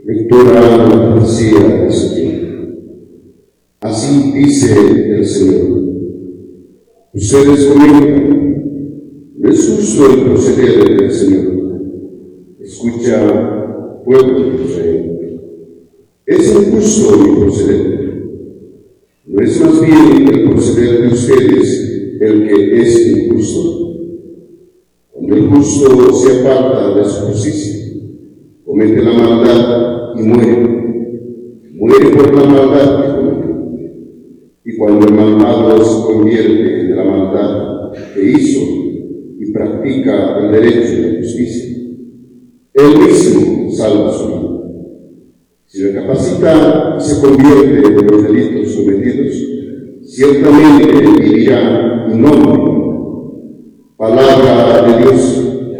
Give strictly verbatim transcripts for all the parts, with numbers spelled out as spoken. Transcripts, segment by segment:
Lectura de la profecía de Ezequiel. Así dice el Señor: ustedes comentan, no es justo el proceder del Señor. Escucha, pueblo de Israel, es injusto mi proceder. ¿No es más bien el proceder de ustedes el que es injusto? Cuando el justo se aparta de su justicia, comete la maldad y muere. Muere por la maldad que cometió. Y cuando el malvado se convierte en la maldad que hizo y practica el derecho y la justicia, él mismo salva su vida. Si recapacita y se convierte en los delitos cometidos, ciertamente vivirá y no morirá. Palabra de Dios.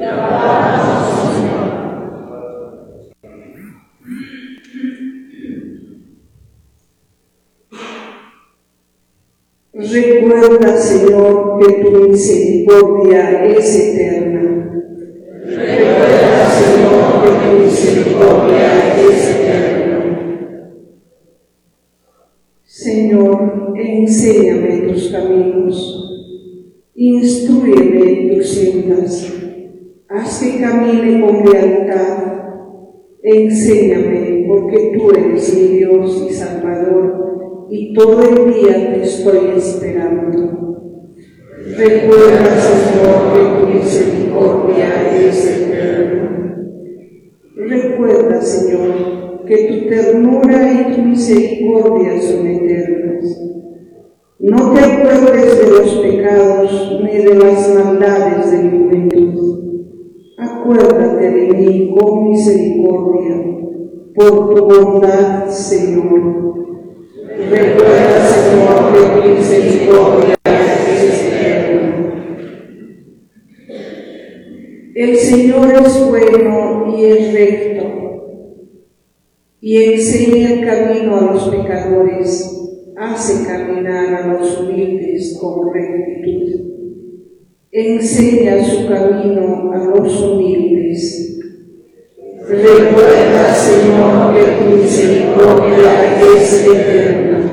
Recuerda, Señor, que tu misericordia es eterna. Recuerda, Señor, que tu misericordia es eterna. Señor, enséñame tus caminos, instrúyeme en tus sendas, haz que camine con lealtad. Enséñame, porque tú eres mi Dios y Salvador, y todo el día te estoy esperando. Recuerda, Señor, que tu misericordia es eterna. Recuerda, Señor, que tu ternura y tu misericordia son eternas. No te acuerdes de los pecados ni de las maldades de mi juventud. Acuérdate de mí con misericordia, por tu bondad, Señor. Recuerda, Señor, que tu misericordia es eterna. El Señor es bueno y es recto, y enseña el camino a los pecadores, hace caminar a los humildes con rectitud. Enseña su camino a los humildes. Recuerda, Señor, que tu misericordia es eterna.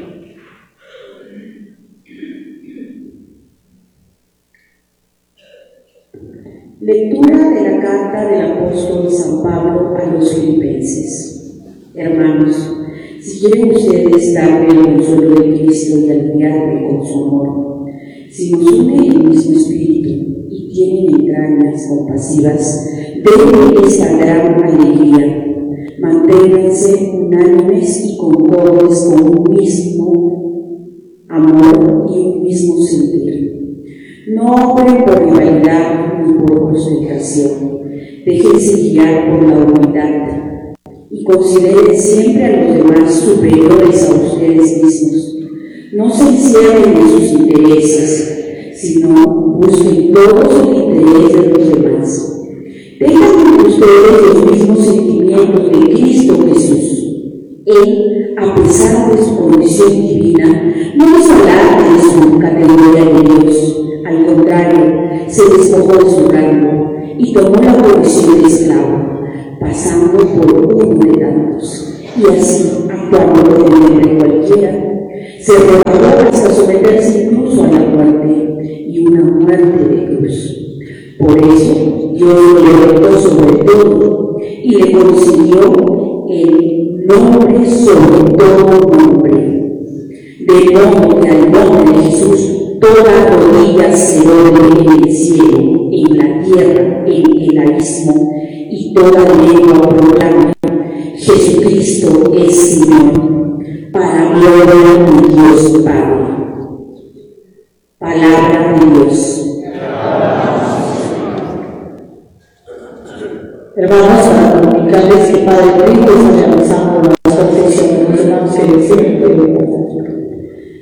Lectura de la carta del apóstol San Pablo a los filipenses. Hermanos, si quieren ustedes darme el consuelo de Cristo y aliviarme con su amor, si nos une el mismo espíritu y tienen entrañas compasivas, denme esta gran alegría. Manténganse unánimes y concordes con un mismo amor y un mismo sentir. No obren por rivalidad ni por ostentación. Déjense guiar por la humildad y consideren siempre a los demás superiores a ustedes mismos. No se encierren en sus intereses, sino busquen todos el interés de los demás. Tengan ustedes los mismos sentimientos de Cristo Jesús. Él, a pesar de su condición divina, no hizo alarde de su categoría de Dios. Al contrario, se despojó de su rango y tomó la condición de esclavo, pasando por uno de tantos, y así, actuando como un hombre cualquiera, se rebajó hasta someterse incluso a la muerte, y una muerte de cruz. Por eso, Dios lo levantó sobre todo y le concedió el nombre sobre todo nombre, de modo que al nombre de Jesús toda rodilla se doble en el cielo, en la tierra, en el abismo, y toda lengua proclame: Jesucristo es Señor, para gloria de Dios Padre. Palabra de Dios. Hermanos, para comunicarles que Padre Rico está realizando las confesiones de los siempre